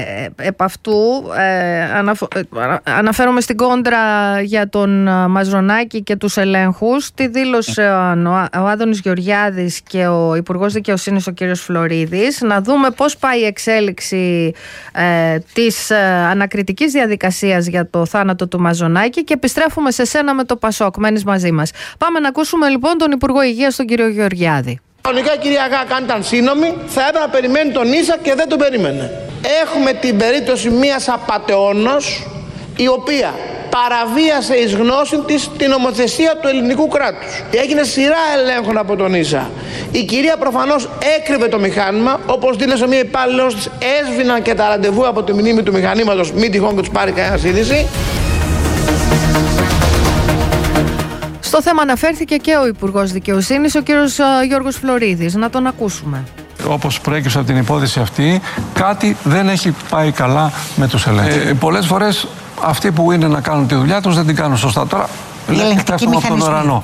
επ' αυτού. Ε, αναφο... Αναφέρομαι στην κόντρα για τον Μαζονάκη και τους ελέγχους. Τη δήλωσε ο Άδωνης Γεωργιάδης και ο Υπουργός Δικαιοσύνης, ο κ. Φλωρίδης. Να δούμε πώς πάει η εξέλιξη ε, της ανακριτικής διαδικασίας για το θάνατο του Μαζονάκη και επιστρέφουμε σε σένα με το Πασόκ. Μένεις μαζί μας. Πάμε να ακούσουμε λοιπόν τον Υπουργό Υγείας, τον κ. Γεωργιάδη. Κανονικά η κυρία Γάκα, αν ήταν σύνομη, θα έπρεπε να περιμένει τον Ίσα και δεν τον περίμενε. Έχουμε την περίπτωση μιας απατεώνος, η οποία παραβίασε εις γνώση της την νομοθεσία του ελληνικού κράτους. Έγινε σειρά ελέγχων από τον Ίσα. Η κυρία προφανώς έκρυβε το μηχάνημα, όπως δήλωσε μια υπάλληλος της, έσβηναν και τα ραντεβού από τη μνήμη του μηχανήματος, μην τυχόν και τους πάρει κανένα είδηση. Στο θέμα αναφέρθηκε και ο Υπουργός Δικαιοσύνης, ο κύριος Γιώργος Φλωρίδης. Να τον ακούσουμε. Όπως προέκυψε από την υπόθεση αυτή, κάτι δεν έχει πάει καλά με τους ελέγχους. Ε, πολλές φορές αυτοί που είναι να κάνουν τη δουλειά τους δεν την κάνουν σωστά. Τώρα λέμε πέφτουμε από τον ουρανό.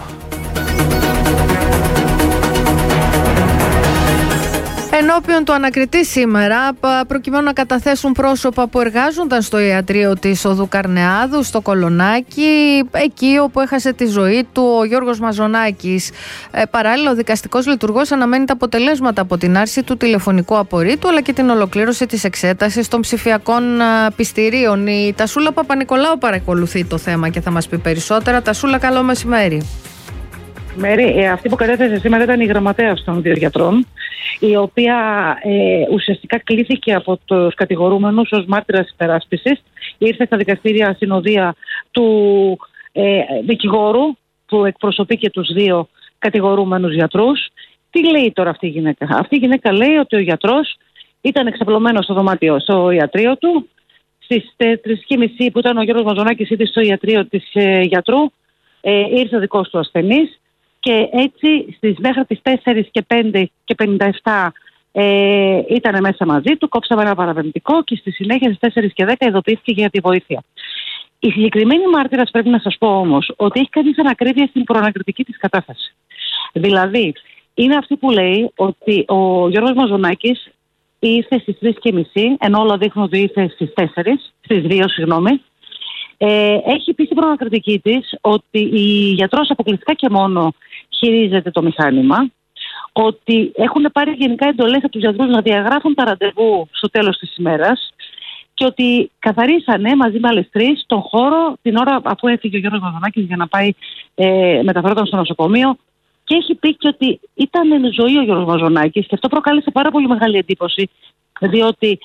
Ενώπιον του ανακριτή σήμερα, προκειμένου να καταθέσουν πρόσωπα που εργάζονταν στο ιατρείο της Οδού Καρνεάδου, στο Κολονάκι, εκεί όπου έχασε τη ζωή του ο Γιώργος Μαζονάκης. Ε, παράλληλα, ο δικαστικός λειτουργός αναμένει τα αποτελέσματα από την άρση του τηλεφωνικού απορρίτου, αλλά και την ολοκλήρωση της εξέτασης των ψηφιακών α, πιστηρίων. Η Τασούλα Παπα-Νικολάου παρακολουθεί το θέμα και θα μας πει περισσότερα. Τασούλα, καλό μεσημέρι. Μέρη, ε, αυτή που κατέθεσε σήμερα ήταν η γραμματέας των δύο γιατρών, η οποία ε, ουσιαστικά κλήθηκε από τους κατηγορούμενους ως μάρτυρας υπεράσπισης. Ήρθε στα δικαστήρια συνοδεία του ε, δικηγόρου που εκπροσωπεί και τους δύο κατηγορούμενους γιατρούς. Τι λέει τώρα αυτή η γυναίκα? Αυτή η γυναίκα λέει ότι ο γιατρός ήταν εξαπλωμένος στο δωμάτιο, στο ιατρείο του. Στις τρεις και μισή που ήταν ο Γιώργος Μαζονάκης ήδη στο ιατρείο της ε, γιατρού, ε, ήρθε ο δικός του ασθενής. Και έτσι στις μέχρι τις τέσσερις και πέντε και πενήντα επτά ε, ήταν μέσα μαζί του, κόψαμε ένα παραπεμπτικό και στη συνέχεια στις τέσσερις και δέκα ειδοποιήθηκε για τη βοήθεια. Η συγκεκριμένη μάρτυρας, πρέπει να σας πω όμως, ότι έχει κάνει ανακρίβεια στην προανακριτική της κατάσταση. Δηλαδή, είναι αυτή που λέει ότι ο Γιώργος Μαζονάκης ήρθε στις τρεις και μισή, ενώ όλα δείχνουν ότι ήρθε στις τέσσερις, στις δύο, συγγνώμη. Ε, έχει πει στην προανακριτική της ότι η γιατρός αποκλειστικά και μόνο χειρίζεται το μηχάνημα, ότι έχουν πάρει γενικά εντολές από τους γιατρούς να διαγράφουν τα ραντεβού στο τέλος της ημέρας και ότι καθαρίσανε μαζί με άλλες τρεις τον χώρο την ώρα αφού έφυγε ο Γιώργος Μαζονάκης για να πάει ε, μεταφερόταν στο νοσοκομείο, και έχει πει και ότι ήταν εν ζωή ο Γιώργος Μαζονάκης, και αυτό προκάλεσε πάρα πολύ μεγάλη εντύπωση, διότι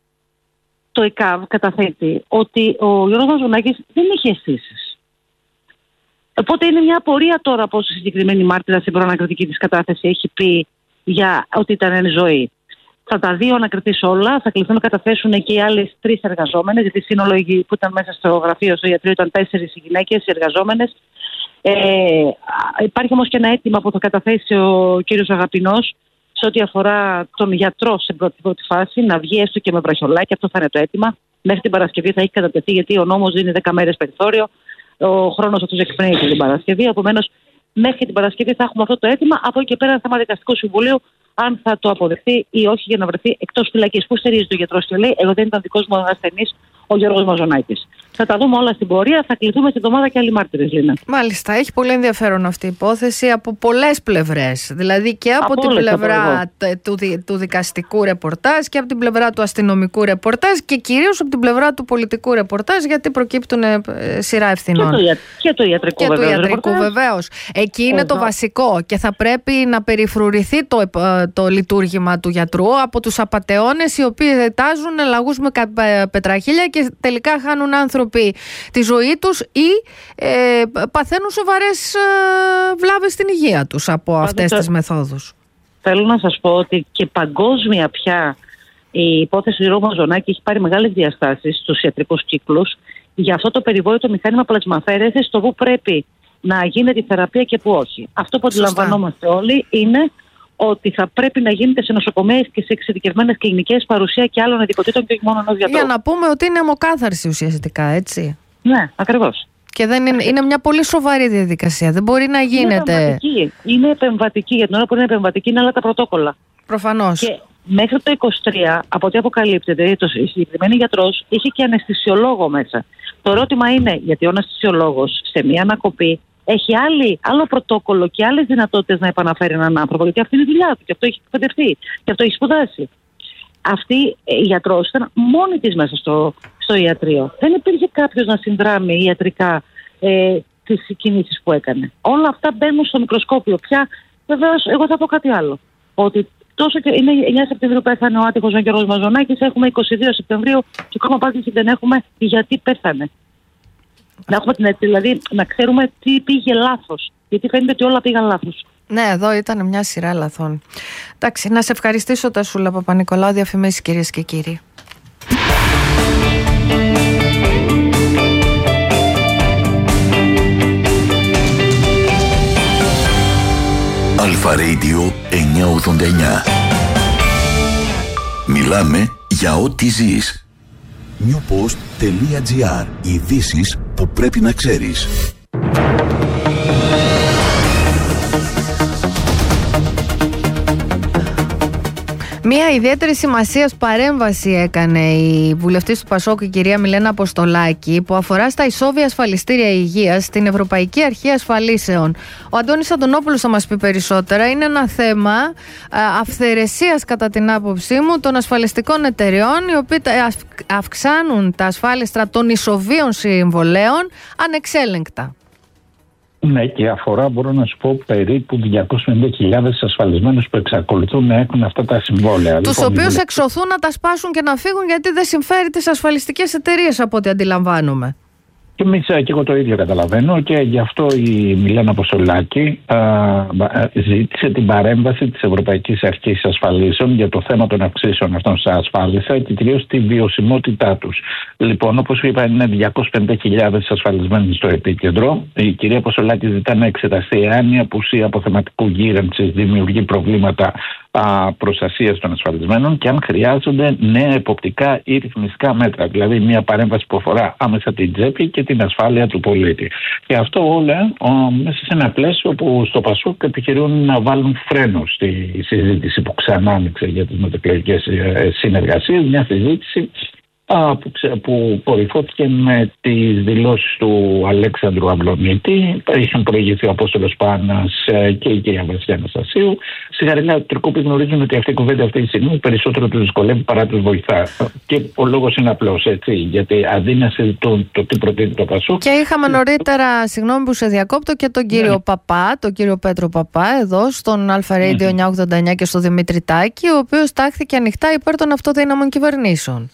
το ΕΚΑΒ καταθέτει ότι ο Γιώργος Μαζονάκης δεν είχε αισθήσεις. Οπότε είναι μια απορία τώρα πως η συγκεκριμένη μάρτυρα στην προανακριτική της κατάθεση έχει πει για ότι ήταν εν ζωή. Θα τα δει ο ανακριτής όλα, θα κληθούν να καταθέσουν και οι άλλες τρεις εργαζόμενες, γιατί σύνολο που ήταν μέσα στο γραφείο στο ιατρείο ήταν τέσσερις γυναίκες εργαζόμενες. Ε, υπάρχει όμως και ένα αίτημα που θα καταθέσει ο κύριος Αγαπηνός σε ό,τι αφορά τον γιατρό σε πρώτη, πρώτη φάση, να βγει έστω και με βραχιολάκι. Αυτό θα είναι το αίτημα. Μέχρι την Παρασκευή θα έχει κατατεθεί, γιατί ο νόμος δίνει δέκα μέρες περιθώριο. Ο χρόνος αυτός εκπνέει την Παρασκευή. Επομένως, μέχρι την Παρασκευή θα έχουμε αυτό το αίτημα. Από εκεί και πέρα, θέμα δικαστικού συμβουλίου, αν θα το αποδεχθεί ή όχι, για να βρεθεί εκτός φυλακής. Πού στηρίζεται ο γιατρός και λέει: εγώ δεν ήταν δικός μου ασθενής ο Γιώργος Μαζονάκης. Θα τα δούμε όλα στην πορεία. Θα κληθούμε στην εβδομάδα και άλλοι μάρτυρες, Λίνα. Μάλιστα. Έχει πολύ ενδιαφέρον αυτή η υπόθεση από πολλές πλευρές. Δηλαδή και από, από την όλες, πλευρά του, του δικαστικού ρεπορτάζ και από την πλευρά του αστυνομικού ρεπορτάζ και κυρίως από την πλευρά του πολιτικού ρεπορτάζ, γιατί προκύπτουν ε, σειρά ευθυνών. Και το, και το ιατρικό, και βεβαίως, το ιατρικό βεβαίως. Εκεί είναι Εδώ. το βασικό και θα πρέπει να περιφρουρηθεί το, το λειτουργήμα του γιατρού από τους απατεώνες οι οποίοι ετάζουν λαγούς με πετραχίλια και τελικά χάνουν άνθρωποι τη ζωή τους ή ε, παθαίνουν σοβαρές ε, βλάβες στην υγεία τους από Πάντως, αυτές τις μεθόδους. Θέλω να σας πω ότι και παγκόσμια πια η υπόθεση του Γιώργου Μαζονάκη έχει πάρει μεγάλες διαστάσεις στους ιατρικούς κύκλους για αυτό το περιβόητο μηχάνημα πλασμαφαίρεσης, το που πρέπει να γίνεται η θεραπεία και που όχι. Αυτό που αντιλαμβανόμαστε όλοι είναι ότι θα πρέπει να γίνεται σε νοσοκομεία και σε εξειδικευμένες κλινικές παρουσία και άλλων ειδικοτήτων και όχι μόνο ενός γιατρού. Για να πούμε ότι είναι αιμοκάθαρση ουσιαστικά, έτσι. Ναι, ακριβώς. Και δεν είναι, είναι μια πολύ σοβαρή διαδικασία. Δεν μπορεί να γίνεται. Είναι επεμβατική. Είναι επεμβατική. Για την ώρα που είναι επεμβατική είναι άλλα τα πρωτόκολλα. Προφανώς. Και μέχρι το είκοσι τρία, από ό,τι αποκαλύπτεται, το συγκεκριμένο γιατρός είχε και αναισθησιολόγο μέσα. Το ερώτημα είναι, γιατί ο αναισθησιολόγος σε μια ανακοπή έχει άλλη, άλλο πρωτόκολλο και άλλες δυνατότητες να επαναφέρει έναν άνθρωπο, γιατί αυτή είναι η δουλειά του και αυτό έχει εκπαιδευτεί και αυτό έχει σπουδάσει. Αυτή η γιατρός ήταν μόνη της μέσα στο, στο ιατρείο. Δεν υπήρχε κάποιος να συνδράμει ιατρικά ε, τις κινήσεις που έκανε. Όλα αυτά μπαίνουν στο μικροσκόπιο. Πια, βεβαίως, εγώ θα πω κάτι άλλο. Ότι τόσο και είναι εννιά Σεπτεμβρίου πέθανε ο άτυχος ο Γιώργος Μαζονάκης, έχουμε είκοσι δύο Σεπτεμβρίου και ακόμα απάντηση δεν έχουμε γιατί πέθανε. Να έχουμε την, δηλαδή να ξέρουμε τι πήγε λάθος. Γιατί φαίνεται ότι όλα πήγαν λάθος. Ναι, εδώ ήταν μια σειρά λαθών. Εντάξει, να σε ευχαριστήσω, Τασούλα Παπα-Νικολάου. Διαφημίσεις, κυρίες και κύριοι. Αλφα Radio εννιακόσια ογδόντα εννιά. Μιλάμε για ό,τι ζεις. newpost.gr. Ειδήσεις που πρέπει να ξέρεις. Μία ιδιαίτερη σημασίας παρέμβαση έκανε η βουλευτής του Πασόκ, η κυρία Μιλένα Αποστολάκη, που αφορά στα ισόβια ασφαλιστήρια υγείας στην Ευρωπαϊκή Αρχή Ασφαλίσεων. Ο Αντώνης Αντωνόπουλος θα μας πει περισσότερα. Είναι ένα θέμα αυθαιρεσίας, κατά την άποψή μου, των ασφαλιστικών εταιρεών, οι οποίοι αυξάνουν τα ασφάλιστρα των ισοβίων συμβολέων ανεξέλεγκτα. Ναι, και αφορά, μπορώ να σου πω, περίπου διακόσιες πενήντα χιλιάδες ασφαλισμένους που εξακολουθούν να έχουν αυτά τα συμβόλαια. Τους λοιπόν, οποίους εξωθούν να τα σπάσουν και να φύγουν, γιατί δεν συμφέρει τις ασφαλιστικές εταιρείες, από ό,τι αντιλαμβάνομαι. Και εμείς και εγώ το ίδιο καταλαβαίνω, και γι' αυτό η Μιλένα Αποστολάκη α, ζήτησε την παρέμβαση της Ευρωπαϊκής Αρχής Ασφαλίσεων για το θέμα των αυξήσεων αυτών στα ασφάλιστα και κυρίως τη βιωσιμότητά τους. Λοιπόν, όπως είπα, είναι διακόσιες πενήντα χιλιάδες ασφαλισμένοι στο επίκεντρο. Η κυρία Αποστολάκη ζητά να εξεταστεί εάν η απουσία αποθεματικού γύρανσης δημιουργεί προβλήματα προστασίας των ασφαλισμένων και αν χρειάζονται νέα εποπτικά ή ρυθμιστικά μέτρα. Δηλαδή, μια παρέμβαση που αφορά άμεσα την τσέπη και την ασφάλεια του πολίτη. Και αυτό όλα ο, μέσα σε ένα πλαίσιο που στο Πασόκ επιχειρούν να βάλουν φρένο στη συζήτηση που ξανά άνοιξε για τις μετεκλογικές συνεργασίες. Μια συζήτηση που, ξε, που κορυφώθηκε με τις δηλώσεις του Αλέξανδρου Αυλωνίτη. Είχαν προηγηθεί ο Απόστολος Πάνας και η κυρία Βασιλιά Αναστασίου. Σιγαριλά του Τρικούπη γνωρίζουν ότι αυτή η κουβέντα αυτή τη στιγμή περισσότερο τους δυσκολεύει παρά τους βοηθά. Και ο λόγος είναι απλός, έτσι, γιατί αντί να συζητούν το τι προτείνει το Πασόκ. Και είχαμε νωρίτερα, συγγνώμη που σε διακόπτω, και τον κύριο ναι. Παπά, τον κύριο Πέτρο Παπά, εδώ στον Αλφα Radio ναι. εννιακόσια ογδόντα εννιά και στο Δημήτρη Τάκη, ο οποίος τάχθηκε ανοιχτά υπέρ των αυτοδύναμων κυβερνήσεων.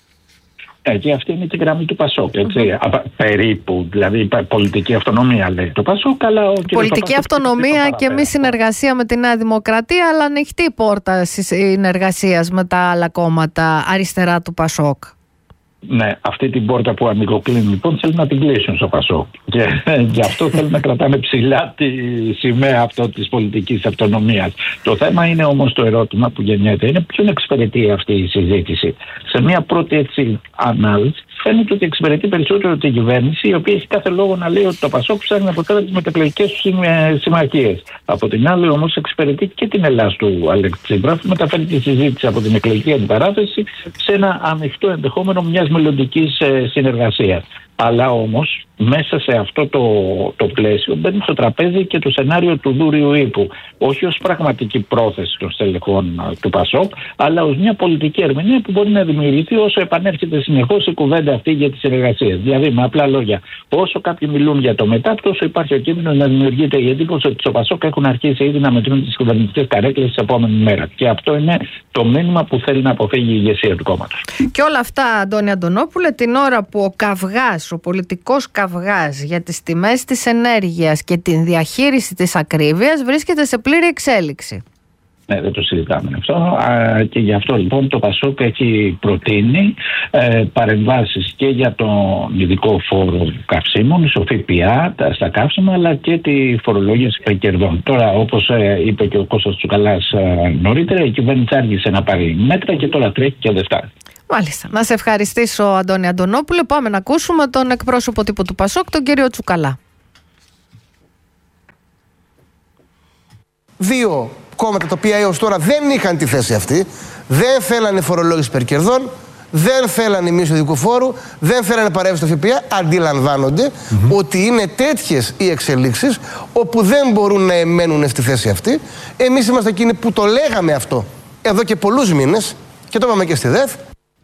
Ε, και αυτή είναι και η γραμμή του Πασόκ, έτσι. Mm-hmm. Περίπου, δηλαδή πολιτική αυτονομία λέει το Πασόκ, αλλά ο πολιτική αυτονομία και μη συνεργασία με τη Νέα Δημοκρατία, αλλά ανοιχτή πόρτα συνεργασίας με τα άλλα κόμματα αριστερά του Πασόκ. Ναι, αυτή την πόρτα που ανοιγοκλίνει λοιπόν θέλουν να την κλείσουν στο Πασόκ. Και γι' αυτό θέλουν να κρατάνε ψηλά τη σημαία αυτό της πολιτικής αυτονομίας. Το θέμα είναι όμως το ερώτημα που γεννιέται, είναι ποιον εξυπηρετεί αυτή η συζήτηση. Σε μια πρώτη έτσι ανάλυση φαίνεται ότι εξυπηρετεί περισσότερο την κυβέρνηση, η οποία έχει κάθε λόγο να λέει ότι το Πασόκ ψάχνει να αποτέλεσμα τις μετακλογικές του συμμαχίες. Από την άλλη όμως εξυπηρετεί και την Ελλάδα του Αλέξη Τσίπρα, που μεταφέρει τη συζήτηση από την εκλογική αντιπαράθεση σε ένα ανοιχτό ενδεχόμενο μιας μελλοντικής συνεργασίας. Αλλά όμως μέσα σε αυτό το, το πλαίσιο μπαίνει στο τραπέζι και το σενάριο του δούριου ύπου. Όχι ως πραγματική πρόθεση των στελεχών του Πασόκ, αλλά ως μια πολιτική ερμηνεία που μπορεί να δημιουργηθεί όσο επανέρχεται συνεχώς η κουβέντα αυτή για τις συνεργασίες. Δηλαδή, με απλά λόγια, όσο κάποιοι μιλούν για το μετά, τόσο υπάρχει ο κίνδυνος να δημιουργείται η εντύπωση ότι στο Πασόκ έχουν αρχίσει ήδη να μετρούν τις κυβερνητικές καρέκλες της επόμενη μέρα. Και αυτό είναι το μήνυμα που θέλει να αποφύγει η ηγεσία του κόμματος. Και όλα αυτά, Αντώνη Αντωνόπουλε, την ώρα που ο καυγάς, ο πολιτικός καυγάς για τις τιμές της ενέργειας και την διαχείριση της ακρίβειας βρίσκεται σε πλήρη εξέλιξη. Ναι, δεν το συζητάμε αυτό. Α, και γι' αυτό λοιπόν το Πασόκ έχει προτείνει ε, παρεμβάσεις και για τον ειδικό φόρο καυσίμων, στο ΦΠΑ, στα καύσιμα, αλλά και τη φορολόγηση κερδών. Τώρα, όπως ε, είπε και ο Κώστας Τσουκαλάς ε, νωρίτερα, η κυβέρνηση άργησε να πάρει μέτρα και τώρα τρέχει και δεν φτάνει. Μάλιστα. Να σε ευχαριστήσω, Αντώνη Αντωνόπουλε. Πάμε να ακούσουμε τον εκπρόσωπο τύπου του Πασόκ, τον κύριο Τσουκαλά. Δύο κόμματα τα οποία έως τώρα δεν είχαν τη θέση αυτή, δεν θέλανε φορολόγηση περκερδών, δεν θέλανε μείωση του ειδικού φόρου, δεν θέλανε παρέμβαση στο ΦΠΑ, αντιλαμβάνονται mm-hmm. ότι είναι τέτοιες οι εξελίξεις όπου δεν μπορούν να εμένουν στη θέση αυτή. Εμείς είμαστε εκείνοι που το λέγαμε αυτό εδώ και πολλούς μήνες και το είπαμε και στη ΔΕΘ.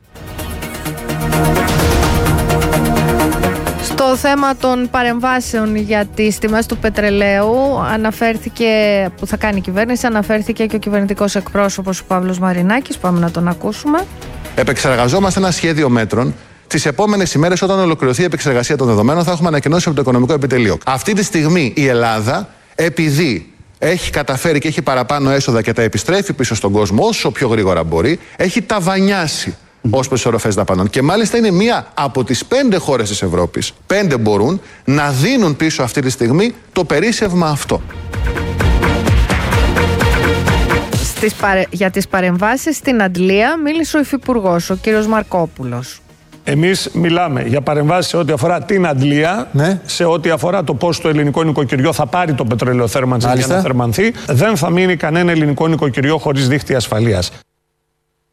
Στο θέμα των παρεμβάσεων για τις τιμές του πετρελαίου αναφέρθηκε, που θα κάνει η κυβέρνηση, αναφέρθηκε και ο κυβερνητικός εκπρόσωπος ο Παύλος Μαρινάκης. Πάμε να τον ακούσουμε. Επεξεργαζόμαστε ένα σχέδιο μέτρων. Τις επόμενες ημέρες, όταν ολοκληρωθεί η επεξεργασία των δεδομένων, θα έχουμε ανακοινώσει από το Οικονομικό Επιτελείο. Αυτή τη στιγμή η Ελλάδα, επειδή έχει καταφέρει και έχει παραπάνω έσοδα και τα επιστρέφει πίσω στον κόσμο όσο πιο γρήγορα μπορεί, έχει ταβανιάσει ως προς τις οροφές δαπανών. Και μάλιστα είναι μία από τις πέντε χώρες της Ευρώπης, πέντε μπορούν να δίνουν πίσω αυτή τη στιγμή το περίσσευμα αυτό. Στις παρε... Για τις παρεμβάσεις στην αντλία μίλησε ο Υφυπουργός, ο κύριος Μαρκόπουλος. Εμείς μιλάμε για παρεμβάσεις σε ό,τι αφορά την αντλία, ναι. σε ό,τι αφορά το πώς το ελληνικό νοικοκυριό θα πάρει το πετρελαιοθέρμανση για να θερμανθεί. Δεν θα μείνει κανένα ελληνικό νοικοκυριό χωρίς δίχτυ ασφαλείας.